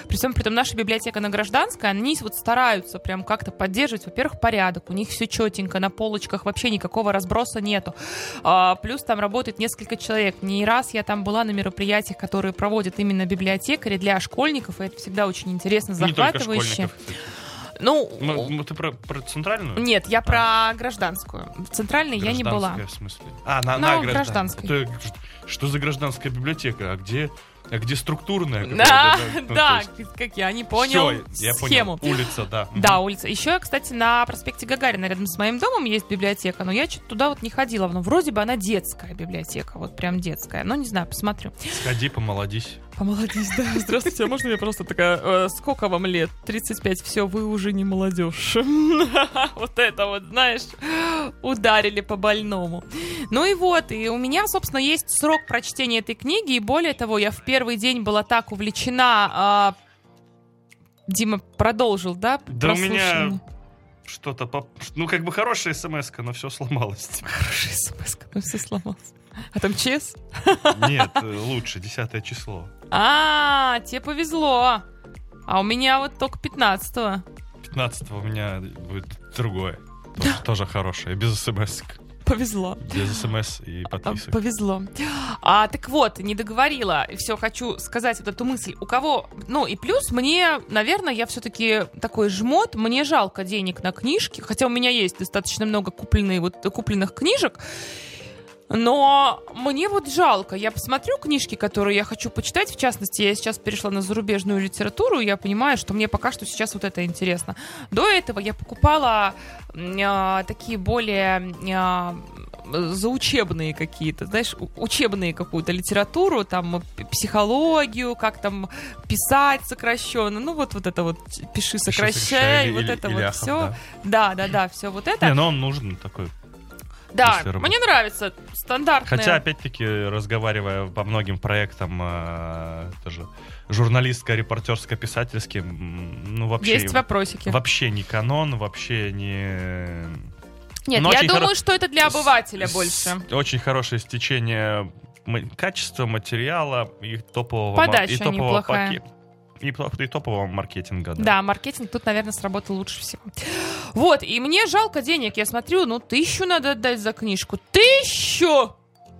При всем при том, наша библиотека на Гражданской, они вот стараются прям как-то поддерживать, во-первых, порядок, у них все четенько, на полочках вообще никакого разброса нету. Плюс там работает несколько человек. Не раз я там была на мероприятиях, которые проводят именно библиотекари для школьников, и это всегда очень интересно, захватывающе. Ну, ты про центральную? Нет, я про Гражданскую. В центральной я не была. В смысле? На Гражданской. Что за гражданская библиотека? А где структурная? Да, как я не понял схему. Улица, да. Да, улица. Еще, кстати, на проспекте Гагарина рядом с моим домом есть библиотека, но я что-то туда вот не ходила. Но вроде бы она детская библиотека, вот прям детская. Но не знаю, посмотрю. Сходи, помолодись. Помолодись, да. Здравствуйте, а можно я просто такая, сколько вам лет? 35, все, вы уже не молодежь. Вот это вот, знаешь, ударили по больному. Ну и вот, и у меня, собственно, есть срок прочтения этой книги, и более того, я в первый день была так увлечена. Дима продолжил, да? Да у меня что-то, как бы хорошая смс-ка, но все сломалось. Хорошая смс-ка, но все сломалось. А там ЧС? Нет, лучше, 10 число. Тебе повезло. А у меня вот только 15-го. 15-го у меня будет другое. Тоже хорошее, без смс. Повезло. Без смс и подписок. Повезло. Так вот, не договорила. Все, хочу сказать вот эту мысль. У кого... Ну, и плюс мне, наверное, я все-таки такой жмот. Мне жалко денег на книжки. Хотя у меня есть достаточно много купленных книжек. Но мне вот жалко. Я посмотрю книжки, которые я хочу почитать. В частности, я сейчас перешла на зарубежную литературу, и я понимаю, что мне пока что сейчас вот это интересно. До этого я покупала такие более заучебные какие-то, знаешь, учебные какую-то литературу, там, психологию, как там писать сокращенно. Ну, вот это вот пиши, сокращай, вот это вот все. Да, все вот это. Но он нужен такой. Да, мне нравится стандартная. Хотя, опять-таки, разговаривая по многим проектам, тоже журналистско-репортерско-писательским, ну, вообще... Есть вопросики. Вообще не канон, вообще не... Нет, я думаю, что это для обывателя больше. Очень хорошее стечение качества материала и топового... Подача неплохая. И топового маркетинга. Да, маркетинг тут, наверное, сработал лучше всего. Вот, и мне жалко денег. Я смотрю, 1000 надо отдать за книжку. 1000!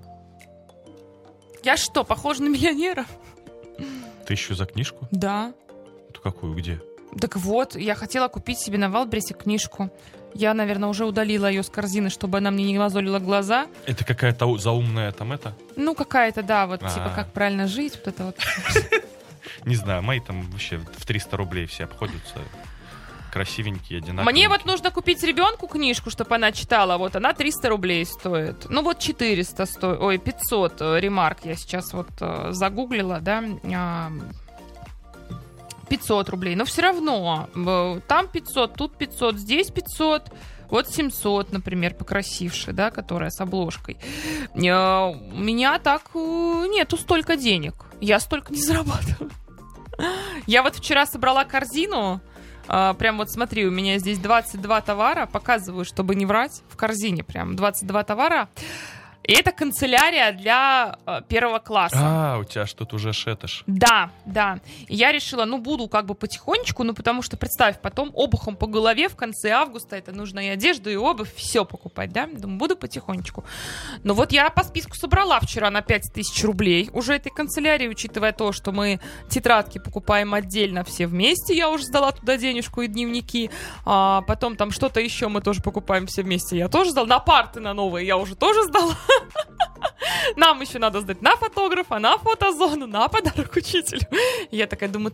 Я что, похожа на миллионера? 1000 за книжку? Да. Ты какую, где? Так вот, я хотела купить себе на Валбересе книжку. Я, наверное, уже удалила ее с корзины, чтобы она мне не мозолила глаза. Это какая-то заумная там это? Ну, какая-то, да, вот типа как правильно жить, вот это вот. Не знаю, мои там вообще в 300 рублей все обходятся. Красивенькие, одинаковые. Мне вот нужно купить ребенку книжку, чтобы она читала. Вот она 300 рублей стоит. Ну вот 400 стоит. Ой, 500 ремарк. Я сейчас вот загуглила, да. 500 рублей. Но все равно. Там 500, тут 500, здесь 500. Вот 700, например, покрасившая, да, которая с обложкой. У меня так нету столько денег. Я столько не зарабатываю. Я вот вчера собрала корзину. Прям вот смотри, у меня здесь 22 товара. Показываю, чтобы не врать. В корзине прям 22 товара. И это канцелярия для 1 класса. У тебя ж тут уже шетыш. Да. И я решила, буду как бы потихонечку, потому что, представь, потом обухом по голове в конце августа это нужно и одежду, и обувь, все покупать, да? Думаю, буду потихонечку. Но вот я по списку собрала вчера на 5000 рублей уже этой канцелярии, учитывая то, что мы тетрадки покупаем отдельно все вместе. Я уже сдала туда денежку и дневники. Потом там что-то еще мы тоже покупаем все вместе. Я тоже сдала. На парты на новые я уже тоже сдала. Нам еще надо сдать на фотографа, на фотозону, на подарок учителю. И я такая думаю,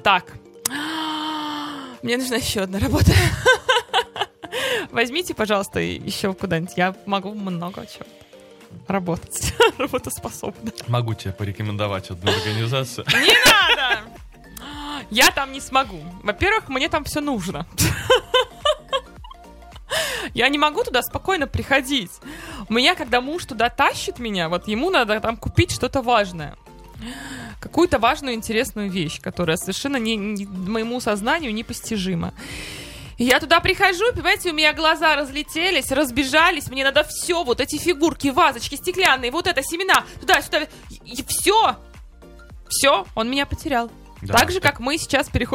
мне нужна еще одна работа. Возьмите, пожалуйста, еще куда-нибудь. Я могу много чего работать. Работоспособна. Могу тебе порекомендовать одну организацию. Не надо! Я там не смогу. Во-первых, мне там все нужно. Я не могу туда спокойно приходить. У меня, когда муж туда тащит меня, вот ему надо там купить что-то важное. Какую-то важную, интересную вещь, которая совершенно моему сознанию непостижима. И я туда прихожу, понимаете, у меня глаза разлетелись, разбежались, мне надо все, вот эти фигурки, вазочки стеклянные, вот это, семена, туда-сюда, и все, он меня потерял. Да, так же, как мы сейчас переходим